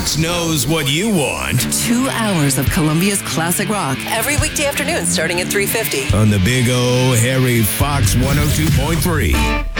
Fox knows what you want. 2 hours of Columbia's classic rock every weekday afternoon starting at 3:50 On the Big O Harry Fox 102.3.